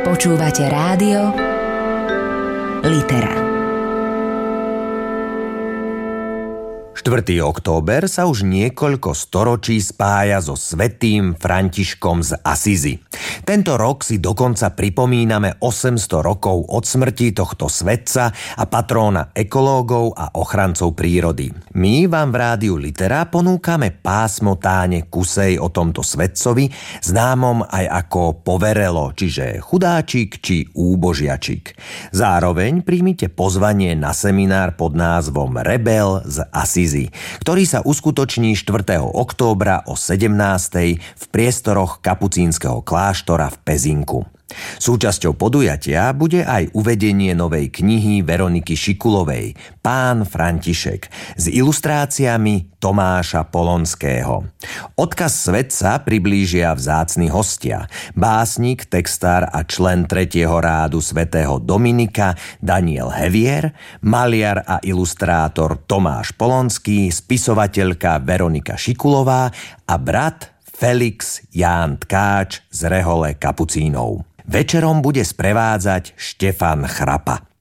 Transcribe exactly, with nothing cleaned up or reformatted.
Počúvate rádio Litera. štvrtého október sa už niekoľko storočí spája so svätým Františkom z Asízy. Tento rok si dokonca pripomíname osemsto rokov od smrti tohto svätca a patróna ekológov a ochrancov prírody. My vám v rádiu Litera ponúkame pásmo Táne Kusej o tomto svätcovi, známom aj ako poverelo, čiže chudáčik či úbožiačik. Zároveň príjmite pozvanie na seminár pod názvom Rebel z Asízy, ktorý sa uskutoční štvrtého októbra o sedemnástej v priestoroch kapucínskeho kláštora v Pezinku. Súčasťou podujatia bude aj uvedenie novej knihy Veroniky Šikulovej Pán František s ilustráciami Tomáša Polonského. Odkaz svätca priblížia vzácni hostia: básnik, textár a člen tretieho rádu svätého Dominika Daniel Hevier, maliar a ilustrátor Tomáš Polonský, spisovateľka Veronika Šikulová a brat Felix Ján Tkáč z rehole kapucínov. Večerom bude sprevádzať Štefan Chrapa.